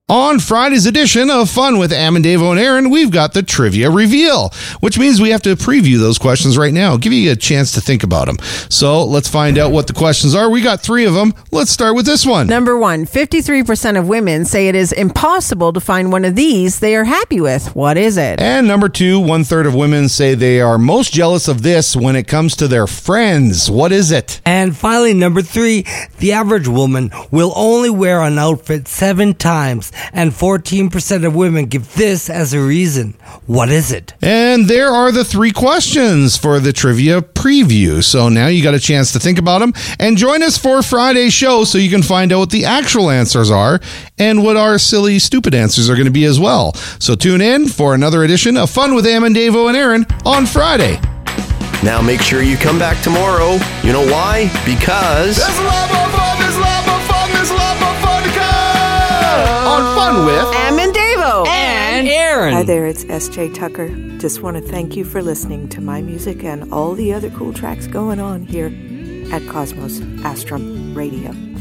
On Friday's edition of Fun with Am and Davo and Aaron, we've got the trivia reveal, which means we have to preview those questions right now, give you a chance to think about them. So let's find out what the questions are. We got 3 of them. Let's start with this one. Number 1, 53% of women say it is impossible to find one of these they are happy with. What is it? And number 2, 1/3 of women say they are most jealous of this when it comes to their friends. What is it? And finally, number 3, the average woman will only wear an outfit 7 times. And 14% of women give this as a reason. What is it? And there are the 3 questions for the trivia preview. So now you got a chance to think about them and join us for Friday's show so you can find out what the actual answers are and what our silly, stupid answers are going to be as well. So tune in for another edition of Fun with Am and Davo and Aaron on Friday. Now make sure you come back tomorrow. You know why? Because there's a lot more fun, there's a lot more fun, there's a lot more fun to come! On Fun with Am and Davo and Aaron. Hi there, it's S.J. Tucker. Just want to thank you for listening to my music and all the other cool tracks going on here at Cosmos Astrum Radio.